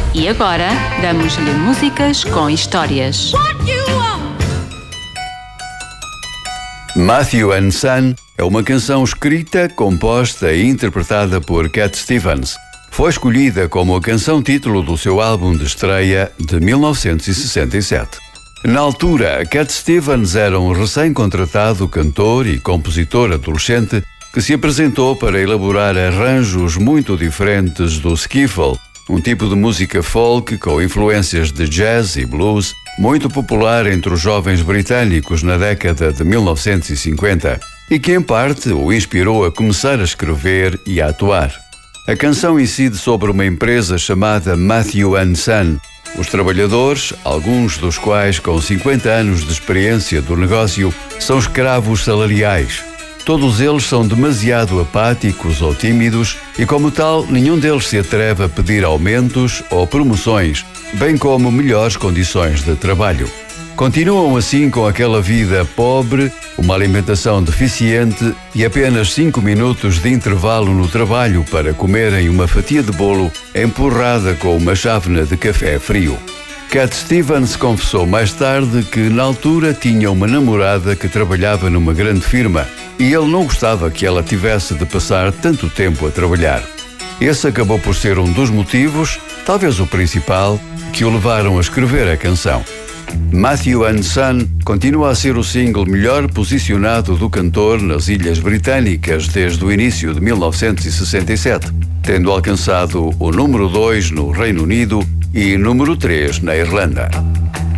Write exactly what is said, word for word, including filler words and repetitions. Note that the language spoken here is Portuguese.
E agora, damos-lhe músicas com histórias. Matthew and Son é uma canção escrita, composta e interpretada por Cat Stevens. Foi escolhida como a canção título do seu álbum de estreia de mil novecentos e sessenta e sete. Na altura, Cat Stevens era um recém-contratado cantor e compositor adolescente que se apresentou para elaborar arranjos muito diferentes do skiffle, um tipo de música folk com influências de jazz e blues, muito popular entre os jovens britânicos na década de mil novecentos e cinquenta e que em parte o inspirou a começar a escrever e a atuar. A canção incide sobre uma empresa chamada Matthew and Son. Os trabalhadores, alguns dos quais com cinquenta anos de experiência do negócio, são escravos salariais. Todos eles são demasiado apáticos ou tímidos e, como tal, nenhum deles se atreve a pedir aumentos ou promoções, bem como melhores condições de trabalho. Continuam assim com aquela vida pobre, uma alimentação deficiente e apenas cinco minutos de intervalo no trabalho para comerem uma fatia de bolo empurrada com uma chávena de café frio. Cat Stevens confessou mais tarde que na altura tinha uma namorada que trabalhava numa grande firma e ele não gostava que ela tivesse de passar tanto tempo a trabalhar. Esse acabou por ser um dos motivos, talvez o principal, que o levaram a escrever a canção. Matthew and Son continua a ser o single melhor posicionado do cantor nas Ilhas Britânicas desde o início de mil novecentos e sessenta e sete, tendo alcançado o número dois no Reino Unido e número três na Irlanda.